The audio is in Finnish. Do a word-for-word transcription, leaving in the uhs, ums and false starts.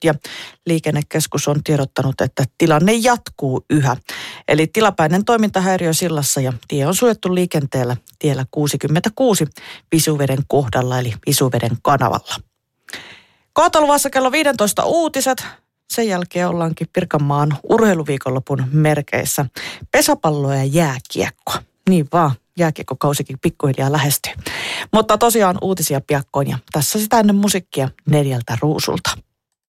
ja liikennekeskus on tiedottanut, että tilanne jatkuu yhä. Eli tilapäinen toimintahäiriö sillassa ja tie on suojattu liikenteellä tiellä kuusikymmentäkuusi Visuveden kohdalla eli Visuveden kanavalla. Kohtaluvassa kello viisitoista uutiset. Sen jälkeen ollaankin Pirkanmaan urheiluviikonlopun merkeissä. Pesäpalloa ja jääkiekkoa. Niin vaan, jääkiekkokausikin pikkuhiljaa lähestyy. Mutta tosiaan uutisia piakkoin ja tässä sitä ennen musiikkia neljältä ruusulta.